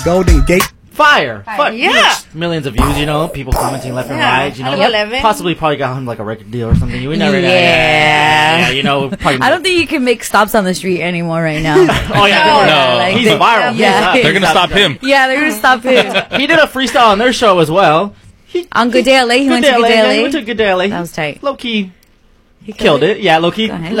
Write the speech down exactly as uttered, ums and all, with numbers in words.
Golden Gate. Fire. Fire. Fire. Yeah. Millions of views, you know, people commenting left and Yeah. right, you know. Yep. Possibly probably got him like a record deal or something. You never know. Yeah. Yeah, yeah, you know. Probably I don't think you can make stops on the street anymore right now. Oh, yeah. No. No. Like, He's they- viral. yeah. He's They're gonna stop him. Yeah, they're gonna stop him. He did a freestyle on their show as well. He, On Good Day L A, he Good went Day to Good L A. Day Yeah, L A. he went to Good Day L A. That was tight. Low key He killed it. Yeah, low key. Go ahead. Low